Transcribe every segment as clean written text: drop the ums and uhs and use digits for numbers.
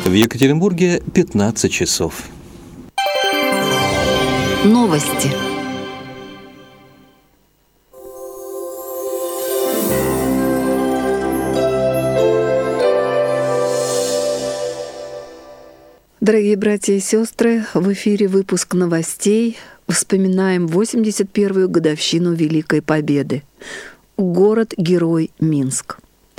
В Екатеринбурге 15 часов. Новости. Дорогие братья и сестры, в эфире выпуск новостей. Вспоминаем 81-ю годовщину Великой Победы. Город-герой Минск.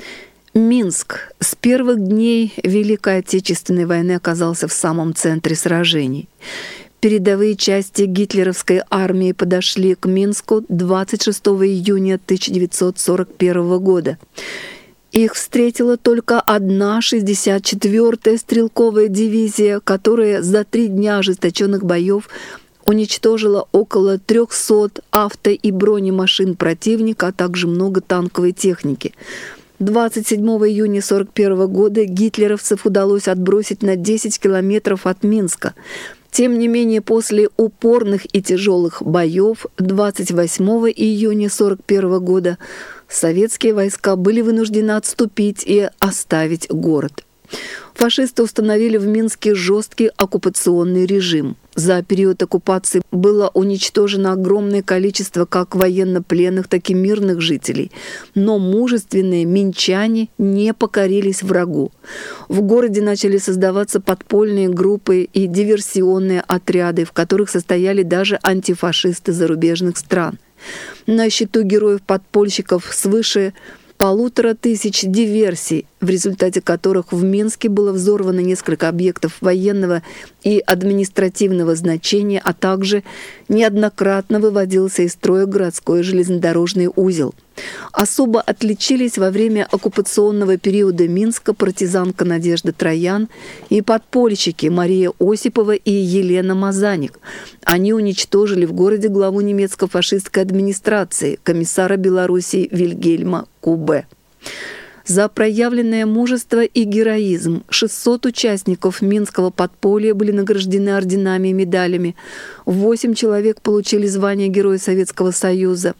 Минск с первых дней Великой Отечественной войны оказался в самом центре сражений. Передовые части гитлеровской армии подошли к Минску 26 июня 1941 года. Их встретила только одна 64-я стрелковая дивизия, которая за 3 дня ожесточенных боев уничтожила около 300 авто- и бронемашин противника, а также много танковой техники. 27 июня 1941 года гитлеровцев удалось отбросить на 10 километров от Минска. Тем не менее, после упорных и тяжелых боев 28 июня 1941 года советские войска были вынуждены отступить и оставить город. Фашисты установили в Минске жесткий оккупационный режим. За период оккупации было уничтожено огромное количество как военнопленных, так и мирных жителей. Но мужественные минчане не покорились врагу. В городе начали создаваться подпольные группы и диверсионные отряды, в которых состояли даже антифашисты зарубежных стран. На счету героев-подпольщиков свыше 1500 диверсий, в результате которых в Минске было взорвано несколько объектов военного и административного значения, а также неоднократно выводился из строя городской железнодорожный узел. Особо отличились во время оккупационного периода Минска партизанка Надежда Троян и подпольщики Мария Осипова и Елена Мазаник. Они уничтожили в городе главу немецко-фашистской администрации, комиссара Белоруссии Вильгельма Кубе. За проявленное мужество и героизм 600 участников Минского подполья были награждены орденами и медалями. 8 человек получили звание Героя Советского Союза.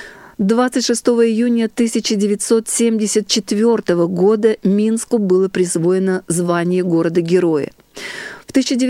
26 июня 1974 года Минску было присвоено звание города-героя. В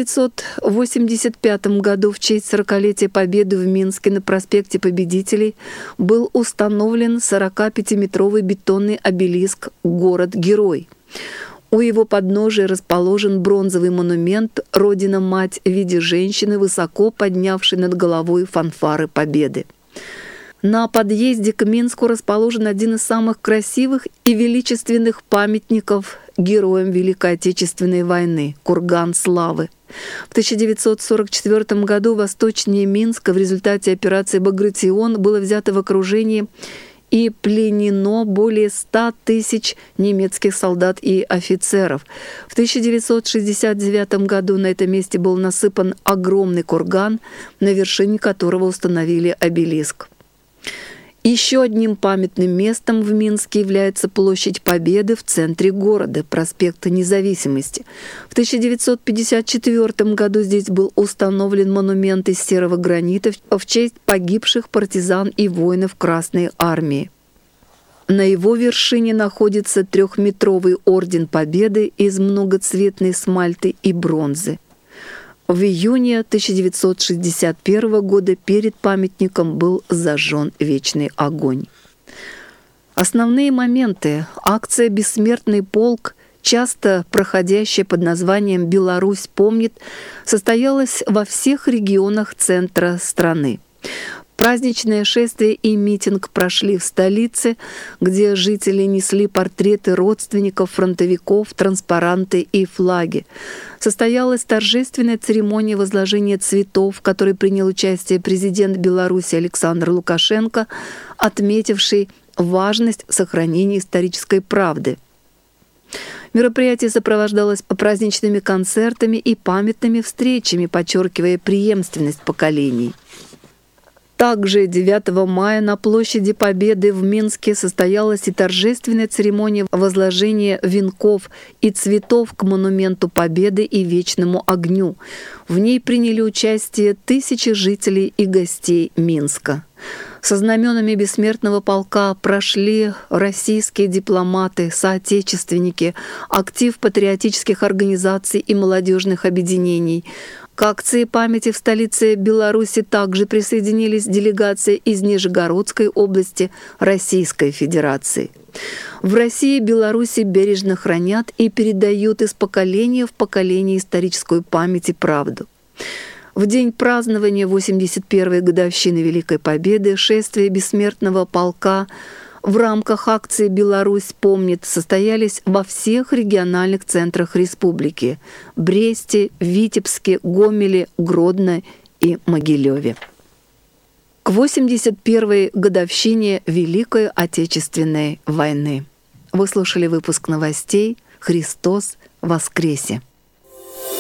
1985 году в честь 40-летия Победы в Минске на проспекте Победителей был установлен 45-метровый бетонный обелиск «Город-герой». У его подножия расположен бронзовый монумент «Родина-мать» в виде женщины, высоко поднявшей над головой фанфары Победы. На подъезде к Минску расположен один из самых красивых и величественных памятников героям Великой Отечественной войны – Курган славы. В 1944 году восточнее Минска в результате операции «Багратион» было взято в окружение и пленено более 100 тысяч немецких солдат и офицеров. В 1969 году на этом месте был насыпан огромный курган, на вершине которого установили обелиск. Еще одним памятным местом в Минске является площадь Победы в центре города, проспекта Независимости. В 1954 году здесь был установлен монумент из серого гранита в честь погибших партизан и воинов Красной Армии. На его вершине находится 3-метровый орден Победы из многоцветной смальты и бронзы. В июне 1961 года перед памятником был зажжен вечный огонь. Основные моменты. Акция «Бессмертный полк», часто проходящая под названием «Беларусь помнит», состоялась во всех регионах центра страны. Праздничное шествие и митинг прошли в столице, где жители несли портреты родственников фронтовиков, транспаранты и флаги. Состоялась торжественная церемония возложения цветов, в которой принял участие президент Беларуси Александр Лукашенко, отметивший важность сохранения исторической правды. Мероприятие сопровождалось праздничными концертами и памятными встречами, подчеркивая преемственность поколений. Также 9 мая на площади Победы в Минске состоялась и торжественная церемония возложения венков и цветов к монументу Победы и Вечному огню. В ней приняли участие тысячи жителей и гостей Минска. Со знаменами бессмертного полка прошли российские дипломаты, соотечественники, актив патриотических организаций и молодежных объединений. К акции памяти в столице Беларуси также присоединились делегации из Нижегородской области Российской Федерации. В России и Беларуси бережно хранят и передают из поколения в поколение историческую память и правду. В день празднования 81-й годовщины Великой Победы шествие бессмертного полка в рамках акции «Беларусь помнит» состоялись во всех региональных центрах республики – Бресте, Витебске, Гомеле, Гродно и Могилеве. К 81-й годовщине Великой Отечественной войны. Вы слушали выпуск новостей «Христос воскресе!».